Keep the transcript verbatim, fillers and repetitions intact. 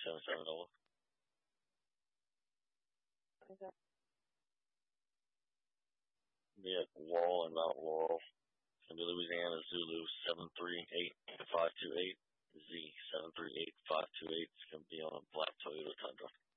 seven seven Nova. Okay. Yeah, Wall and Mount Laurel. It's going to be Louisiana Zulu seven three eight five two eight. Z seven three eight five two eight. It's going to be on a black Toyota Tundra.